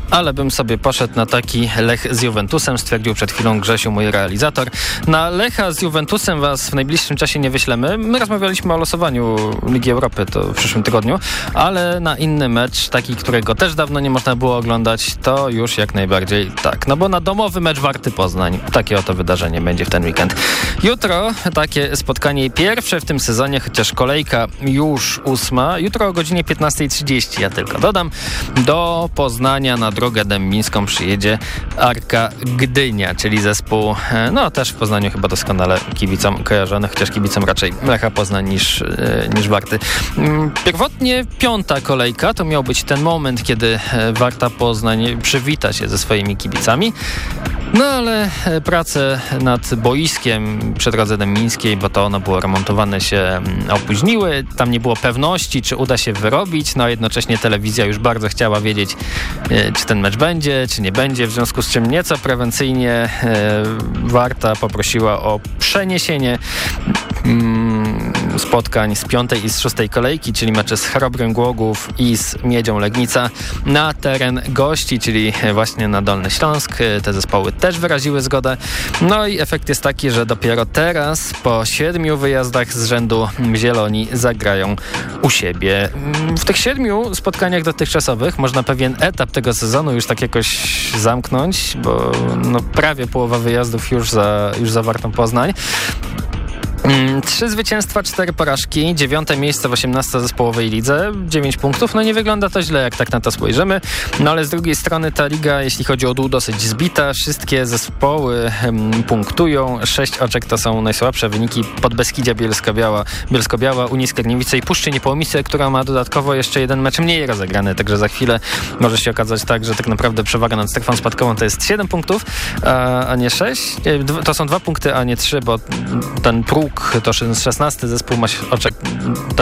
ale bym sobie poszedł na taki Lech z Juventusem, stwierdził przed chwilą Grzesiu, mój realizator. Na Lecha z Juventusem was w najbliższym czasie nie wyślemy. My rozmawialiśmy o losowaniu Ligi Europy to w przyszłym tygodniu, ale na inny mecz, taki, którego też dawno nie można było oglądać, to już jak najbardziej tak. No bo na domowy mecz Warty Poznań. Takie oto wydarzenie będzie w ten weekend. Jutro takie spotkanie pierwsze w tym sezonie, chociaż kolejka już 8. Jutro o godzinie 15:30, ja tylko dodam, do Poznania na drogę dębińską przyjedzie Arka Gdynia, czyli zespół, no też w Poznaniu chyba doskonale kibicom kojarzony, chociaż kibicom raczej Lecha Poznań niż Warty. Pierwotnie 5. kolejka to miał być ten moment, kiedy Warta Poznań przywita się ze swoimi kibicami. No ale prace nad boiskiem przy drodze dębińskiej, bo to ono było remontowane, się opóźniły. Tam nie było pewności, czy uda się wyrobić. No a jednocześnie telewizja już bardzo chciała wiedzieć, czy ten mecz będzie, czy nie będzie. W związku z czym nieco prewencyjnie Warta poprosiła o przeniesienie spotkań z 5. i z 6. kolejki, czyli mecze z Chrobrym Głogów i z Miedzią Legnica na teren gości, czyli właśnie na Dolny Śląsk. Te zespoły też wyraziły zgodę. No i efekt jest taki, że dopiero teraz, po 7 wyjazdach z rzędu, Zieloni zagrają u siebie. W tych 7 spotkaniach dotychczasowych można pewien etap tego sezonu już tak jakoś zamknąć, bo no prawie połowa wyjazdów już za Wartą Poznań. 3 zwycięstwa, 4 porażki, 9. miejsce w 18-zespołowej lidze, 9 punktów. No nie wygląda to źle, jak tak na to spojrzymy. No ale z drugiej strony ta liga, jeśli chodzi o dół, dosyć zbita. Wszystkie zespoły punktują. 6 oczek to są najsłabsze wyniki Podbeskidzia, Bielsko-Biała, Unii Skierniewice i Puszczy Niepołomice, która ma dodatkowo jeszcze 1 mecz mniej rozegrany. Także za chwilę może się okazać tak, że tak naprawdę przewaga nad strefą spadkową to jest 7 punktów, a nie 6. To są 2 punkty, a nie 3, bo ten próg to 16 zespół ma oczek,